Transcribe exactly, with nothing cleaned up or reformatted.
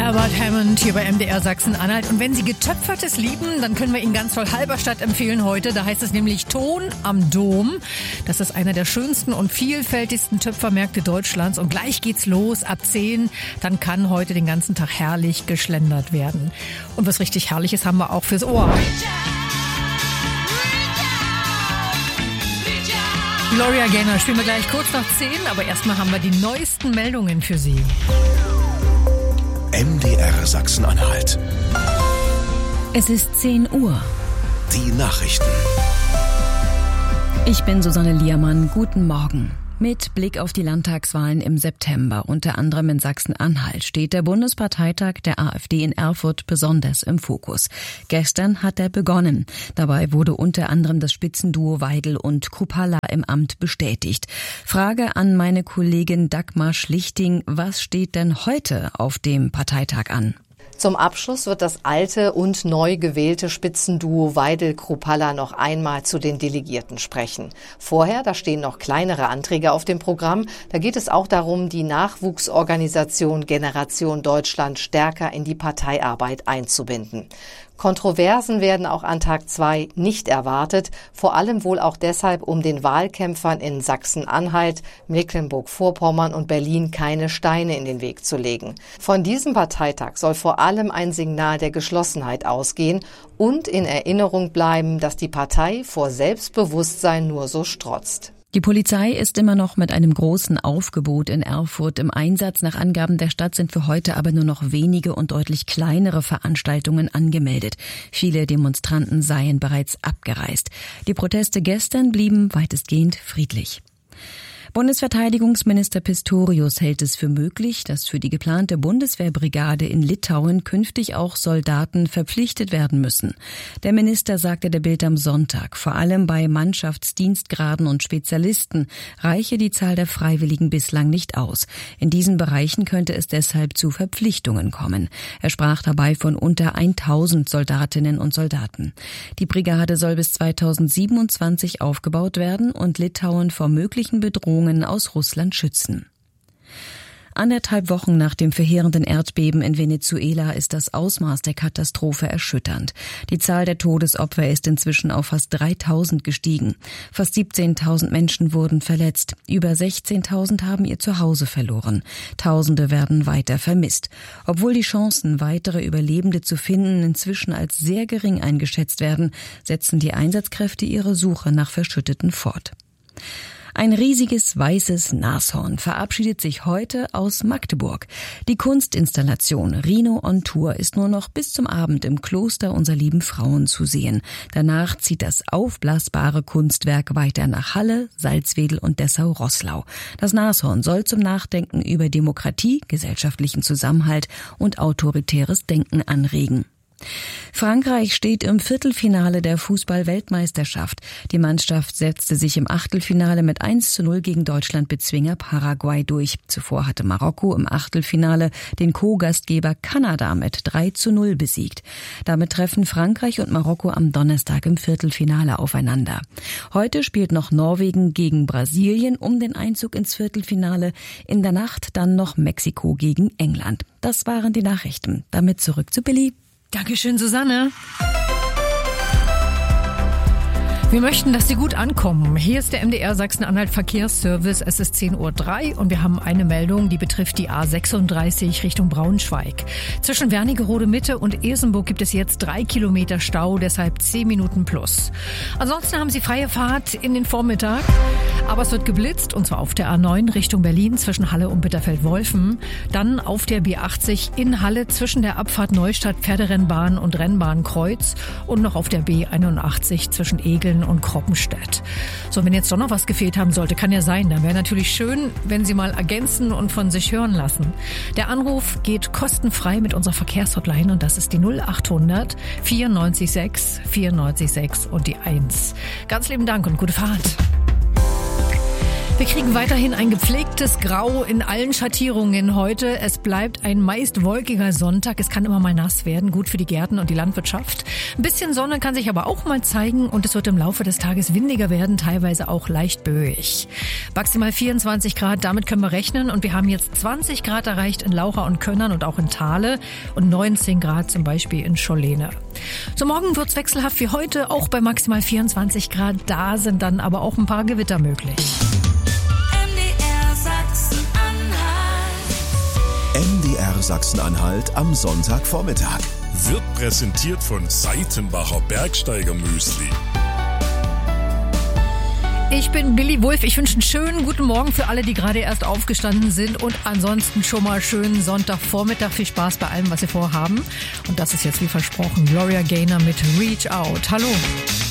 Albert Hammond hier bei M D R Sachsen-Anhalt. Und wenn Sie Getöpfertes lieben, dann können wir Ihnen ganz toll Halberstadt empfehlen heute. Da heißt es nämlich Ton am Dom. Das ist einer der schönsten und vielfältigsten Töpfermärkte Deutschlands. Und gleich geht's los ab zehn. Dann kann heute den ganzen Tag herrlich geschlendert werden. Und was richtig Herrliches haben wir auch fürs Ohr. Gloria Gaynor spielen wir gleich kurz nach zehn. Aber erstmal haben wir die neuesten Meldungen für Sie. M D R Sachsen-Anhalt. Es ist zehn Uhr. Die Nachrichten. Ich bin Susanne Liermann. Guten Morgen. Mit Blick auf die Landtagswahlen im September, unter anderem in Sachsen-Anhalt, steht der Bundesparteitag der AfD in Erfurt besonders im Fokus. Gestern hat er begonnen. Dabei wurde unter anderem das Spitzenduo Weidel und Kruppalla im Amt bestätigt. Frage an meine Kollegin Dagmar Schlichting, was steht denn heute auf dem Parteitag an? Zum Abschluss wird das alte und neu gewählte Spitzenduo Weidel-Kruppalla noch einmal zu den Delegierten sprechen. Vorher, da stehen noch kleinere Anträge auf dem Programm. Da geht es auch darum, die Nachwuchsorganisation Generation Deutschland stärker in die Parteiarbeit einzubinden. Kontroversen werden auch an Tag zwei nicht erwartet, vor allem wohl auch deshalb, um den Wahlkämpfern in Sachsen-Anhalt, Mecklenburg-Vorpommern und Berlin keine Steine in den Weg zu legen. Von diesem Parteitag soll vor allem ein Signal der Geschlossenheit ausgehen und in Erinnerung bleiben, dass die Partei vor Selbstbewusstsein nur so strotzt. Die Polizei ist immer noch mit einem großen Aufgebot in Erfurt im Einsatz. Nach Angaben der Stadt sind für heute aber nur noch wenige und deutlich kleinere Veranstaltungen angemeldet. Viele Demonstranten seien bereits abgereist. Die Proteste gestern blieben weitestgehend friedlich. Bundesverteidigungsminister Pistorius hält es für möglich, dass für die geplante Bundeswehrbrigade in Litauen künftig auch Soldaten verpflichtet werden müssen. Der Minister sagte der Bild am Sonntag, vor allem bei Mannschaftsdienstgraden und Spezialisten reiche die Zahl der Freiwilligen bislang nicht aus. In diesen Bereichen könnte es deshalb zu Verpflichtungen kommen. Er sprach dabei von unter tausend Soldatinnen und Soldaten. Die Brigade soll bis zweitausendsiebenundzwanzig aufgebaut werden und Litauen vor möglichen Bedrohungen aus Russland schützen. Anderthalb Wochen nach dem verheerenden Erdbeben in Venezuela ist das Ausmaß der Katastrophe erschütternd. Die Zahl der Todesopfer ist inzwischen auf fast dreitausend gestiegen. Fast siebzehntausend Menschen wurden verletzt. Über sechzehntausend haben ihr Zuhause verloren. Tausende werden weiter vermisst. Obwohl die Chancen, weitere Überlebende zu finden, inzwischen als sehr gering eingeschätzt werden, setzen die Einsatzkräfte ihre Suche nach Verschütteten fort. Ein riesiges weißes Nashorn verabschiedet sich heute aus Magdeburg. Die Kunstinstallation Rhino on Tour ist nur noch bis zum Abend im Kloster Unser Lieben Frauen zu sehen. Danach zieht das aufblasbare Kunstwerk weiter nach Halle, Salzwedel und Dessau-Roßlau. Das Nashorn soll zum Nachdenken über Demokratie, gesellschaftlichen Zusammenhalt und autoritäres Denken anregen. Frankreich steht im Viertelfinale der Fußball-Weltmeisterschaft. Die Mannschaft setzte sich im Achtelfinale mit eins zu null gegen Deutschland-Bezwinger Paraguay durch. Zuvor hatte Marokko im Achtelfinale den Co-Gastgeber Kanada mit drei zu null besiegt. Damit treffen Frankreich und Marokko am Donnerstag im Viertelfinale aufeinander. Heute spielt noch Norwegen gegen Brasilien um den Einzug ins Viertelfinale. In der Nacht dann noch Mexiko gegen England. Das waren die Nachrichten. Damit zurück zu Billy. Dankeschön, Susanne. Wir möchten, dass Sie gut ankommen. Hier ist der M D R Sachsen-Anhalt Verkehrsservice. Es ist zehn Uhr drei und wir haben eine Meldung, die betrifft die A sechsunddreißig Richtung Braunschweig. Zwischen Wernigerode Mitte und Esenburg gibt es jetzt drei Kilometer Stau, deshalb zehn Minuten plus. Ansonsten haben Sie freie Fahrt in den Vormittag, aber es wird geblitzt und zwar auf der A neun Richtung Berlin zwischen Halle und Bitterfeld-Wolfen. Dann auf der B achtzig in Halle zwischen der Abfahrt Neustadt Pferderennbahn und Rennbahnkreuz und noch auf der B einundachtzig zwischen Egeln und Kroppenstedt. So, wenn jetzt doch noch was gefehlt haben sollte, kann ja sein. Dann wäre natürlich schön, wenn Sie mal ergänzen und von sich hören lassen. Der Anruf geht kostenfrei mit unserer Verkehrshotline und das ist die null achthundert vierundneunzig sechs vierundneunzig sechs und die eins. Ganz lieben Dank und gute Fahrt. Wir kriegen weiterhin ein gepflegtes Grau in allen Schattierungen heute. Es bleibt ein meist wolkiger Sonntag. Es kann immer mal nass werden, gut für die Gärten und die Landwirtschaft. Ein bisschen Sonne kann sich aber auch mal zeigen und es wird im Laufe des Tages windiger werden, teilweise auch leicht böig. Maximal vierundzwanzig Grad, damit können wir rechnen und wir haben jetzt zwanzig Grad erreicht in Laucha und Könnern und auch in Thale und neunzehn Grad zum Beispiel in Schollene. So, morgen wird's wechselhaft wie heute, auch bei maximal vierundzwanzig Grad. Da sind dann aber auch ein paar Gewitter möglich. M D R Sachsen-Anhalt am Sonntagvormittag. Wird präsentiert von Seitenbacher Bergsteiger-Müsli. Ich bin Billy Wulff. Ich wünsche einen schönen guten Morgen für alle, die gerade erst aufgestanden sind und ansonsten schon mal schönen Sonntagvormittag. Viel Spaß bei allem, was Sie vorhaben. Und das ist jetzt wie versprochen Gloria Gaynor mit Reach Out. Hallo.